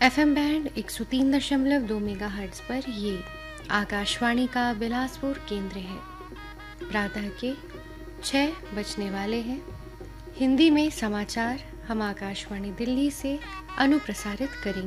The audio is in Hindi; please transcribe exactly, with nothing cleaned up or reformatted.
एफएम बैंड एक सौ तीन दशमलव दो मेगाहर्ट्ज़ पर ये आकाशवाणी का बिलासपुर केंद्र है। प्रातः के छः बजने वाले हैं। हिंदी में समाचार हम आकाशवाणी दिल्ली से अनुप्रसारित करेंगे।